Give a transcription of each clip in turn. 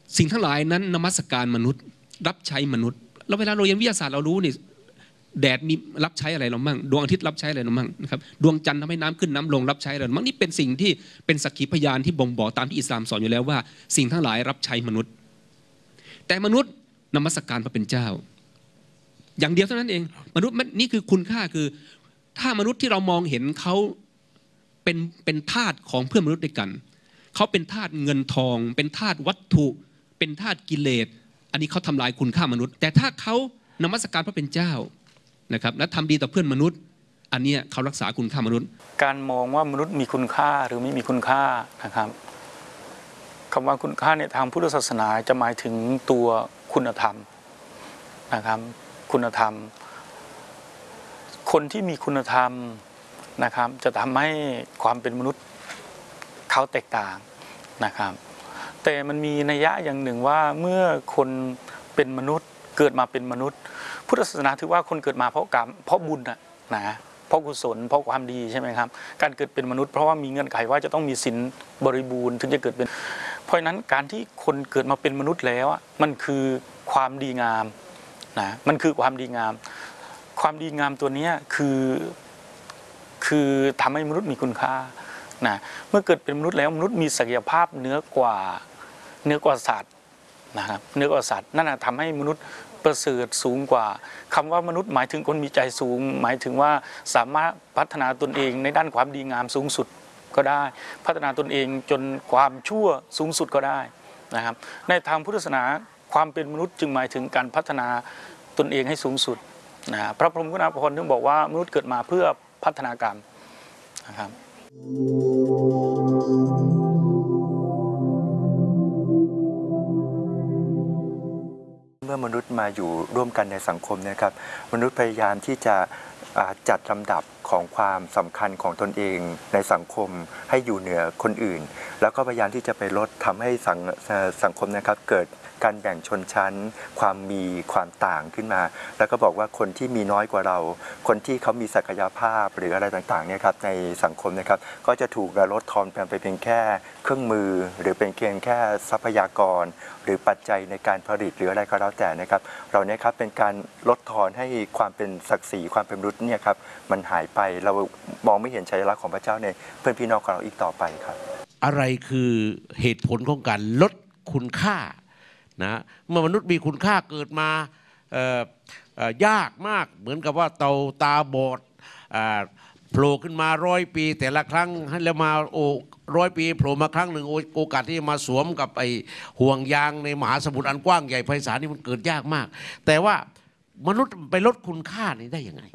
สิ่งทั้งหลายนั้นนมัสการมนุษย์รับใช้มนุษย์แล้วเวลาเราเรียนวิทยาศาสตร์เรารู้นี่แดดมีรับใช้อะไรเราบ้างดวงอาทิตย์รับใช้อะไรเราบ้างนะครับดวงจันทร์ทำให้น้ำขึ้นน้ำลงรับใช้อะไรบ้างนี่เป็นสิ่งที่เป็นสักขีพยานที่บ่งบอกตามที่อิสลามสอนอยู่แล้วว่าสิ่งทั้งหลายรับใช้มนุษย์แต่มนุษย์นมัสการพระเป็นเจ้าอย่างเดียวเท่านั้นเองมนุษย์นี่คือคุณค่าคือถ้ามนุษย์ที่เรามองเห็นเขาเป็นทาสของเพื่อนมนุษย์ด้วยกันเขาเป็นทาสเงินทองเป็นทาสวัตถุเป็นทาสกิเลสอันนี้เขาทำลายคุณค่ามนุษย์แต่ถ้าเขานมัสการพระเป็นเจ้านะครับและทำดีต่อเพื่อนมนุษย์อันนี้เขารักษาคุณค่ามนุษย์การมองว่ามนุษย์มีคุณค่าหรือไม่มีคุณค่านะครับคำว่าคุณค่าในทางพุทธศาสนาจะหมายถึงตัวคุณธรรมนะครับคุณธรรมคนที่มีคุณธรรมนะครับจะทำให้ความเป็นมนุษย์เขาแตกต่างนะครับแต่มันมีนัยยะอย่างหนึ่งว่าเมื่อคนเป็นมนุษย์เกิดมาเป็นมนุษย์พุทธศาสนาถือว่าคนเกิดมาเพราะกรรมเพราะบุญนะเพราะกุศลเพราะความดีใช่ไหมครับการเกิดเป็นมนุษย์เพราะว่ามีเงื่อนไขว่าจะต้องมีศีลบริบูรณ์ถึงจะเกิดเป็นเพราะฉะนั้นการที่คนเกิดมาเป็นมนุษย์แล้วมันคือความดีงามนะมันคือความดีงามความดีงามตัวนี้คือทำให้มนุษย์มีคุณค่านะเมื่อเกิดเป็นมนุษย์แล้วมนุษย์มีศักยภาพเหนือกว่าสัตว์นะครับเหนือกว่าสัตว์นั่นทำให้มนุษย์ประเสริฐสูงกว่าคำว่ามนุษย์หมายถึงคนมีใจสูงหมายถึงว่าสามารถพัฒนาตนเองในด้านความดีงามสูงสุดก็ได้พัฒนาตนเองจนความชั่วสูงสุดก็ได้นะครับในทางพุทธศาสนาความเป็นมนุษย์จึงหมายถึงการพัฒนาตนเองให้สูงสุดนะพระพรหมคุณาภรณ์ถึงบอกว่ามนุษย์เกิดมาเพื่อพัฒนาการนะครับเมื่อมนุษย์มาอยู่ร่วมกันในสังคมนะครับมนุษย์พยายามที่จะจัดลำดับของความสำคัญของตนเองในสังคมให้อยู่เหนือคนอื่นแล้วก็พยายามที่จะไปลดทำให้สังคมนะครับเกิดการแบ่งชนชั้นความมีความต่างขึ้นมาแล้วก็บอกว่าคนที่มีน้อยกว่าเราคนที่เขามีศักยภาพหรืออะไรต่างๆเนี่ยครับในสังคมนะครับก็จะถูกลดทอนไปเป็นแค่เครื่องมือหรือเป็นเพียงแค่ทรัพยากรหรือปัจจัยในการผลิตหรืออะไรก็แล้วแต่นะครับเราเนี่ยครับเป็นการลดทอนให้ความเป็นศักดิ์ศรีความเป็นมนุษย์เนี่ยครับมันหายไปเรามองไม่เห็นชัยลักษณ์ของพระเจ้าในเพื่อนพี่น้องของเราอีกต่อไปครับอะไรคือเหตุผลของการลดคุณค่านะเมื่อมนุษย์มีคุณค่าเกิดมายากมากเหมือนกับว่าเต่าตาบอดโผล่ขึ้นมา100 ปีแต่ละครั้งแล้วมา100 ปีโผล่มาครั้งหนึ่งโอกาสที่จะมาสวมกับไอ้ห่วงยางในมหาสมุทรอันกว้างใหญ่ไพศาลนี่มันเกิดยากมากแต่ว่ามนุษย์ไปลดคุณค่านี้ได้ยังไง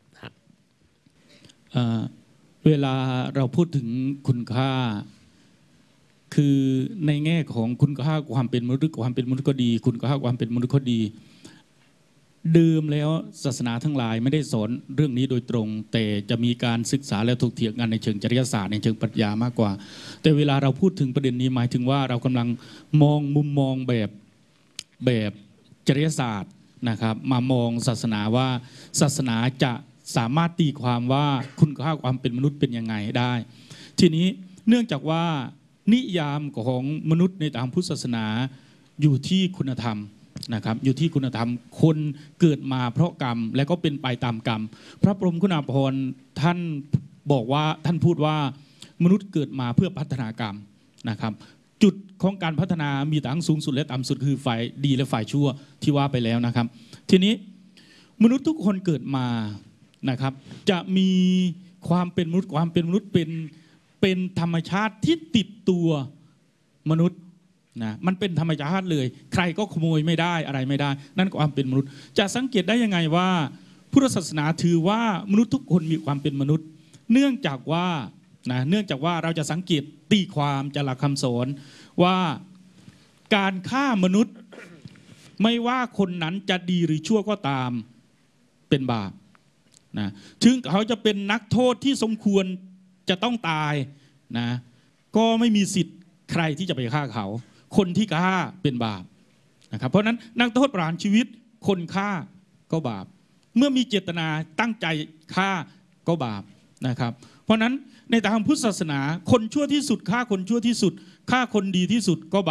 เวลาเราพูดถึงคุณค่าคือในแง่ของคุณค่าความเป็นมนุษย์ความเป็นมนุษย์ก็ดีคุณค่าความเป็นมนุษย์ก็ดีเดิมแล้วศาสนาทั้งหลายไม่ได้สอนเรื่องนี้โดยตรงแต่จะมีการศึกษาและถกเถียงกันในเชิงจริยศาสตร์ในเชิงปรัชญามากกว่าแต่เวลาเราพูดถึงประเด็นนี้หมายถึงว่าเรากำลังมองมุมมองแบบจริยศาสตร์นะครับมามองศาสนาว่าศาสนาจะสามารถตีความว่าคุณค่าความเป็นมนุษย์เป็นยังไงได้ทีนี้เนื่องจากว่านิยามของมนุษย์ในทางพุทธศาสนาอยู่ที่คุณธรรมนะครับอยู่ที่คุณธรรมคนเกิดมาเพราะกรรมและก็เป็นไปตามกรรมพระพรหมคุณาภรณ์ท่านบอกว่าท่านพูดว่ามนุษย์เกิดมาเพื่อพัฒนากรรมนะครับจุดของการพัฒนามีทั้งสูงสุดและต่ำสุดคือฝ่ายดีและฝ่ายชั่วที่ว่าไปแล้วนะครับทีนี้มนุษย์ทุกคนเกิดมานะครับจะมีความเป็นมนุษย์ความเป็นมนุษย์เป็นธรรมชาติที่ติดตัวมนุษย์นะมันเป็นธรรมชาติเลยใครก็ขโมยไม่ได้อะไรไม่ได้นั่นความเป็นมนุษย์จะสังเกตได้ยังไงว่าพุทธศาสนาถือว่ามนุษย์ทุกคนมีความเป็นมนุษย์เนื่องจากว่าเราจะสังเกตตีความจากหลักคำสอนว่าการฆ่ามนุษย์ไม่ว่าคนนั้นจะดีหรือชั่วก็ตามเป็นบาปนะถึงเขาจะเป็นนักโทษที่สมควรจะต้องตายนะก็ไม่มีสิทธิ์ใครที่จะไปฆ่าเขาคนที่ฆ่าเป็นบาปนะครับเพราะนั้นนักโทษประหารชีวิตคนฆ่าก็บาปเมื่อมีเจตนาตั้งใจฆ่าก็บาปนะครับเพราะนั้นในทางพุทธศาสนาคนชั่วที่สุดฆ่าคนชั่วที่สุดฆ่าคนดีที่สุดก็บาป